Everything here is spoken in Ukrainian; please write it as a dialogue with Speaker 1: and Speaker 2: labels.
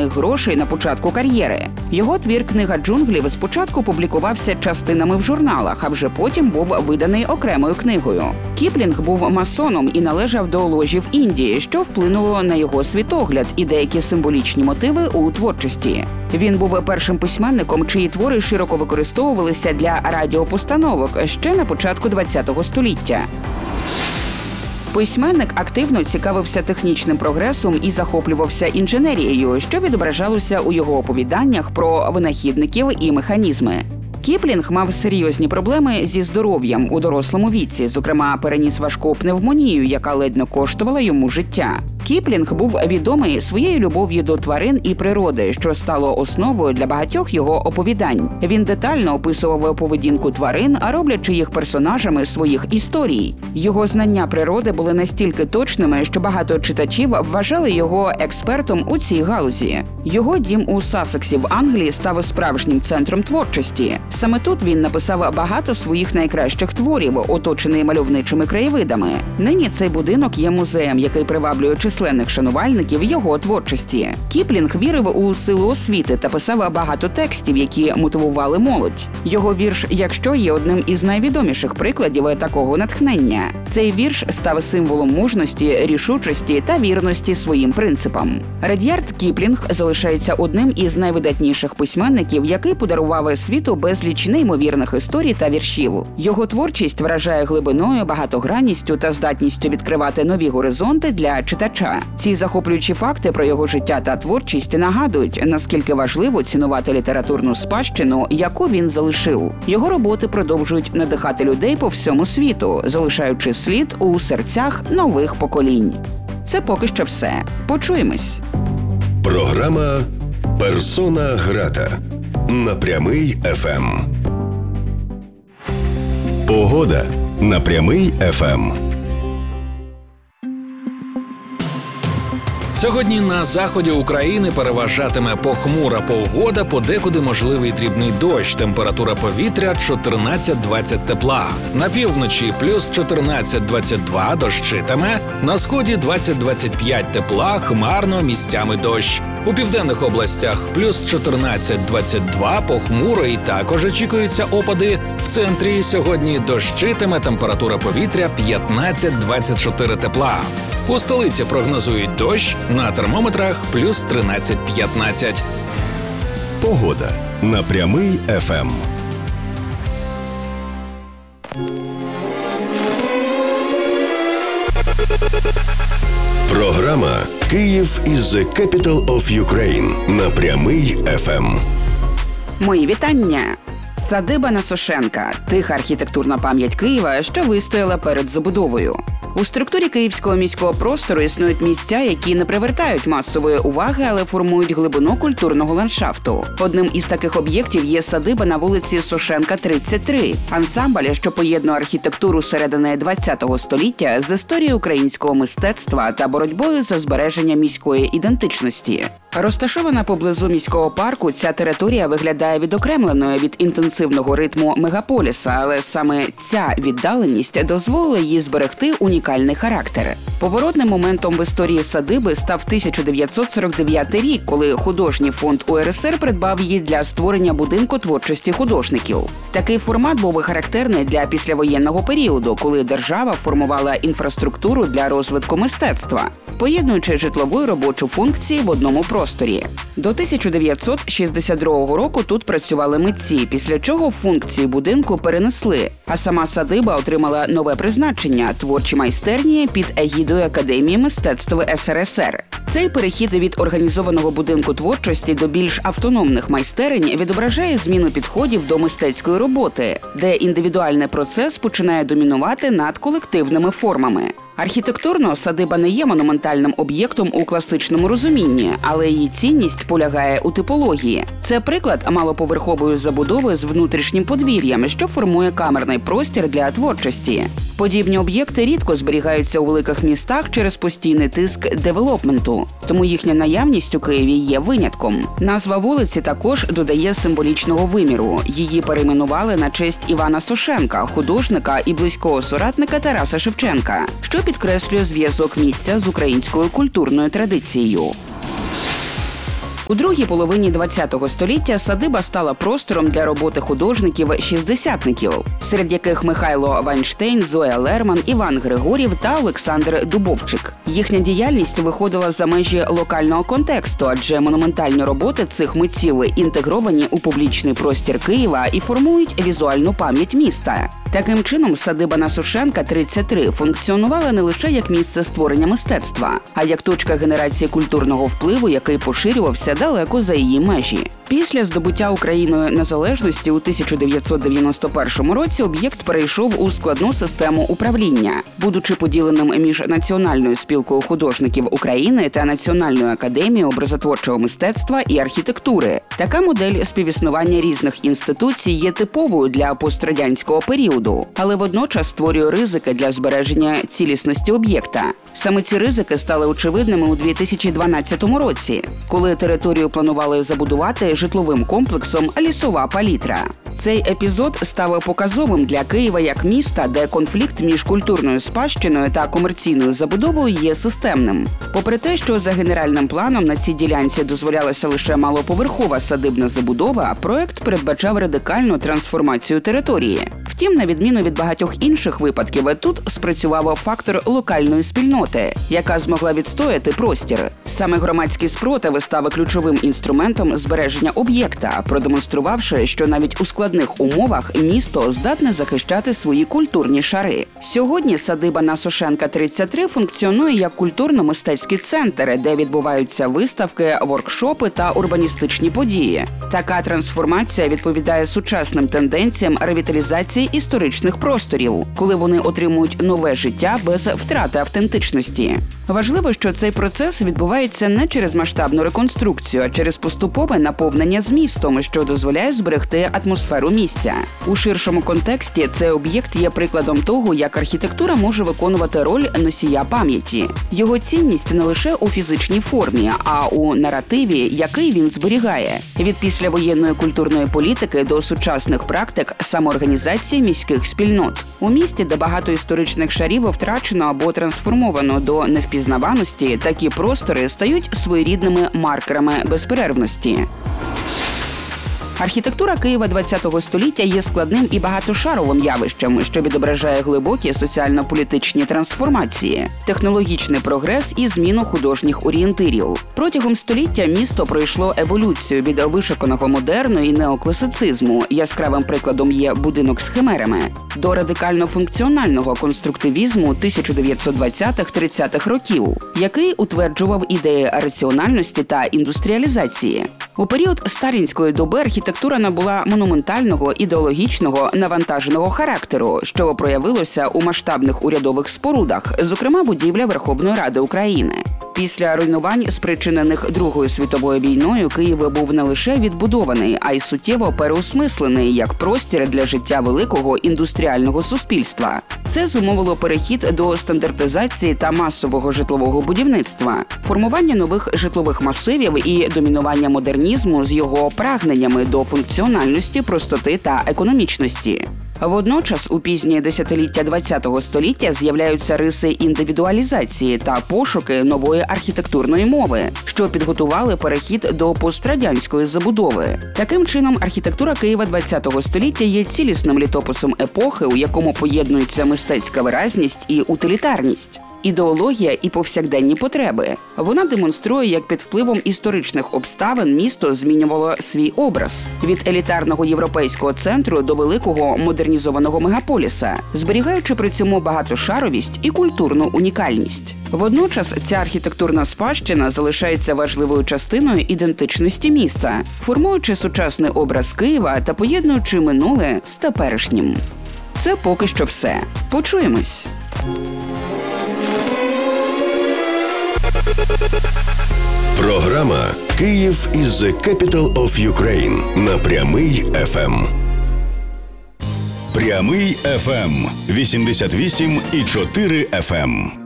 Speaker 1: непоганих грошей на початку кар'єри. Його твір «Книга джунглів» спочатку публікувався частинами в журналах, а вже потім був виданий окремою книгою. Кіплінг був масоном і належав до ложі в Індії, що вплинуло на його світогляд і деякі символічні мотиви у творчості. Він був першим письменником, чиї твори широко використовувалися для радіопостановок ще на початку ХХ століття. Письменник активно цікавився технічним прогресом і захоплювався інженерією, що відображалося у його оповіданнях про винахідників і механізми. Кіплінг мав серйозні проблеми зі здоров'ям у дорослому віці, зокрема переніс важку пневмонію, яка ледь не коштувала йому життя. Кіплінг був відомий своєю любов'ю до тварин і природи, що стало основою для багатьох його оповідань. Він детально описував поведінку тварин, а роблячи їх персонажами своїх історій. Його знання природи були настільки точними, що багато читачів вважали його експертом у цій галузі. Його дім у Сассексі в Англії став справжнім центром творчості. Саме тут він написав багато своїх найкращих творів, оточений мальовничими краєвидами. Нині цей будинок є музеєм, який приваблює численних шанувальників його творчості. Кіплінг вірив у силу освіти та писав багато текстів, які мотивували молодь. Його вірш «Якщо» є одним із найвідоміших прикладів такого натхнення. Цей вірш став символом мужності, рішучості та вірності своїм принципам. Ред'ярд Кіплінг залишається одним із найвидатніших письменників, який подарував світу безліч неймовірних історій та віршів. Його творчість вражає глибиною, багатогранністю та здатністю відкривати нові горизонти для читача. Ці захоплюючі факти про його життя та творчість нагадують, наскільки важливо цінувати літературну спадщину, яку він залишив. Його роботи продовжують надихати людей по всьому світу, залишаючи слід у серцях нових поколінь. Це поки що все. Почуємось.
Speaker 2: Програма «Персона грата» на Прямий ФМ. Погода на Прямий ФМ.
Speaker 3: Сьогодні на заході України переважатиме похмура погода, подекуди можливий дрібний дощ, температура повітря 14-20 тепла. На півночі плюс 14-22 дощитиме, на сході 20-25 тепла, хмарно, місцями дощ. У південних областях плюс 14-22 похмуро і також очікуються опади. В центрі сьогодні дощитиме, температура повітря 15-24 тепла. У столиці прогнозують дощ, на термометрах плюс 13-15.
Speaker 2: Погода на Прямий ФМ. Програма «Київ is the capital of Ukraine» на Прямий ФМ.
Speaker 1: Мої вітання! Садиба на Сошенка – тиха архітектурна пам'ять Києва, що вистояла перед забудовою. У структурі київського міського простору існують місця, які не привертають масової уваги, але формують глибину культурного ландшафту. Одним із таких об'єктів є садиба на вулиці Сошенка, 33. Ансамбль, що поєднує архітектуру середини ХХ століття з історією українського мистецтва та боротьбою за збереження міської ідентичності. Розташована поблизу міського парку, ця територія виглядає відокремленою від інтенсивного ритму мегаполіса, але саме ця віддаленість дозволила їй зберегти унікальний характер. Поворотним моментом в історії садиби став 1949 рік, коли художній фонд УРСР придбав її для створення будинку творчості художників. Такий формат був характерний для післявоєнного періоду, коли держава формувала інфраструктуру для розвитку мистецтва, поєднуючи житлову і робочу функції в одному просторі. До 1962 року тут працювали митці, після чого функції будинку перенесли, а сама садиба отримала нове призначення – творчі майстерні під егідою Академії мистецтв СРСР. Цей перехід від організованого будинку творчості до більш автономних майстерень відображає зміну підходів до мистецької роботи, де індивідуальний процес починає домінувати над колективними формами. Архітектурно садиба не є монументальним об'єктом у класичному розумінні, але її цінність полягає у типології. Це приклад малоповерхової забудови з внутрішнім подвір'ям, що формує камерний простір для творчості. Подібні об'єкти рідко зберігаються у великих містах через постійний тиск девелопменту, тому їхня наявність у Києві є винятком. Назва вулиці також додає символічного виміру. Її перейменували на честь Івана Сошенка, художника і близького соратника Тараса Шевченка, що підкреслює зв'язок місця з українською культурною традицією. У другій половині ХХ століття садиба стала простором для роботи художників-шістдесятників, серед яких Михайло Вайнштейн, Зоя Лерман, Іван Григорів та Олександр Дубовчик. Їхня діяльність виходила за межі локального контексту, адже монументальні роботи цих митців інтегровані у публічний простір Києва і формують візуальну пам'ять міста. Таким чином, садиба на Сушенка, 33, функціонувала не лише як місце створення мистецтва, а як точка генерації культурного впливу, який поширювався далеко за її межі. Після здобуття Україною незалежності у 1991 році об'єкт перейшов у складну систему управління, будучи поділеним між Національною спілкою художників України та Національною академією образотворчого мистецтва і архітектури. Така модель співіснування різних інституцій є типовою для пострадянського періоду, але водночас створює ризики для збереження цілісності об'єкта. Саме ці ризики стали очевидними у 2012 році, коли територію планували забудувати житловим комплексом «Лісова палітра». Цей епізод став показовим для Києва як міста, де конфлікт між культурною спадщиною та комерційною забудовою є системним. Попри те, що за генеральним планом на цій ділянці дозволялася лише малоповерхова садибна забудова, проект передбачав радикальну трансформацію території. Втім, на відміну від багатьох інших випадків, тут спрацював фактор локальної спільноти, яка змогла відстояти простір. Саме громадський спротив став ключовим інструментом збереження об'єкта, продемонструвавши, що навіть у складних умовах місто здатне захищати свої культурні шари. Сьогодні садиба на Сушенка, 33 функціонує як культурно-мистецький центр, де відбуваються виставки, воркшопи та урбаністичні події. Така трансформація відповідає сучасним тенденціям ревіталізації історичних просторів, коли вони отримують нове життя без втрати автентичності. Важливо, що цей процес відбувається не через масштабну реконструкцію, а через поступове наповнення змістом, що дозволяє зберегти атмосферу місця. У ширшому контексті цей об'єкт є прикладом того, як архітектура може виконувати роль носія пам'яті. Його цінність не лише у фізичній формі, а у наративі, який він зберігає. Від післявоєнної культурної політики до сучасних практик самоорганізації міських спільнот. У місті, де багато історичних шарів втрачено або трансформовано до невпізнаваності, такі простори стають своєрідними маркерами безперервності. Архітектура Києва ХХ століття є складним і багатошаровим явищем, що відображає глибокі соціально-політичні трансформації, технологічний прогрес і зміну художніх орієнтирів. Протягом століття місто пройшло еволюцію від вишуканого модерну і неокласицизму, яскравим прикладом є будинок з химерами, до радикально-функціонального конструктивізму 1920-30-х років, який утверджував ідеї раціональності та індустріалізації. У період сталінської доби архітектура набула монументального, ідеологічного, навантаженого характеру, що проявилося у масштабних урядових спорудах, зокрема будівля Верховної Ради України. Після руйнувань, спричинених Другою світовою війною, Київ був не лише відбудований, а й суттєво переосмислений як простір для життя великого індустріального суспільства. Це зумовило перехід до стандартизації та масового житлового будівництва, формування нових житлових масивів і домінування модернізму з його прагненнями до функціональності, простоти та економічності. Водночас у пізні десятиліття ХХ століття з'являються риси індивідуалізації та пошуки нової архітектурної мови, що підготували перехід до пострадянської забудови. Таким чином, архітектура Києва ХХ століття є цілісним літописом епохи, у якому поєднуються мистецька виразність і утилітарність, ідеологія і повсякденні потреби. Вона демонструє, як під впливом історичних обставин місто змінювало свій образ – від елітарного європейського центру до великого модернізованого мегаполіса, зберігаючи при цьому багатошаровість і культурну унікальність. Водночас ця архітектурна спадщина залишається важливою частиною ідентичності міста, формуючи сучасний образ Києва та поєднуючи минуле з теперішнім. Це поки що все. Почуємось!
Speaker 2: Програма «Київ is the capital of Ukraine» на Прямий ФМ. Прямий ФМ 88,4 FM.